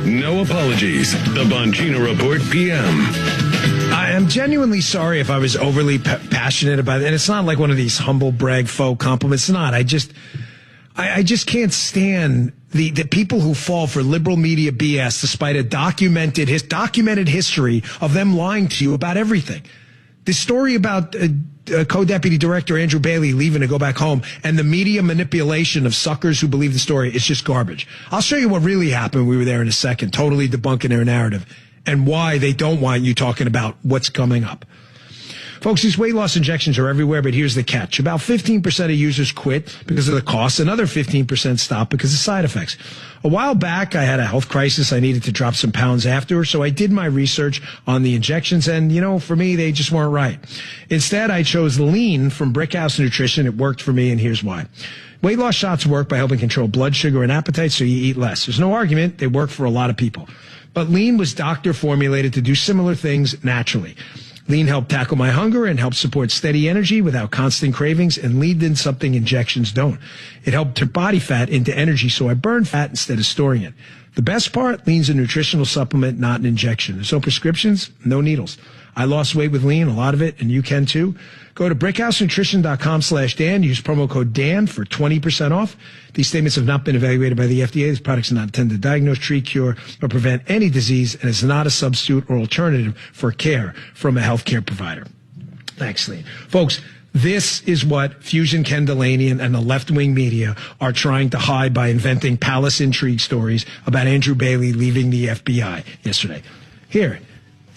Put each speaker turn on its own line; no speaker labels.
No apologies. The Bongino Report PM.
I am genuinely sorry if I was overly passionate about it. And it's not like one of these humble brag faux compliments. It's not. I just can't stand the people who fall for liberal media BS despite a documented history of them lying to you about everything. The story about co-deputy director Andrew Bailey leaving to go back home and the media manipulation of suckers who believe the story is just garbage. I'll show you what really happened. We were there in a second, totally debunking their narrative and why they don't want you talking about what's coming up. Folks, these weight loss injections are everywhere, but here's the catch. About 15% of users quit because of the cost. Another 15% stop because of side effects. A while back, I had a health crisis. I needed to drop some pounds after, so I did my research on the injections, and, for me, they just weren't right. Instead, I chose Lean from Brickhouse Nutrition. It worked for me, and here's why. Weight loss shots work by helping control blood sugar and appetite so you eat less. There's no argument. They work for a lot of people. But Lean was doctor formulated to do similar things naturally. Lean helped tackle my hunger and helped support steady energy without constant cravings, and Lean did something injections don't. It helped turn body fat into energy, so I burn fat instead of storing it. The best part, Lean's a nutritional supplement, not an injection. There's no prescriptions, no needles. I lost weight with Lean, a lot of it, and you can too. Go to brickhousenutrition.com/Dan. Use promo code Dan for 20% off. These statements have not been evaluated by the FDA. These products are not intended to diagnose, treat, cure, or prevent any disease, and is not a substitute or alternative for care from a healthcare provider. Thanks, Lean. Folks, this is what Fusion Ken Delanian and the left-wing media are trying to hide by inventing palace intrigue stories about Andrew Bailey leaving the FBI yesterday. Here.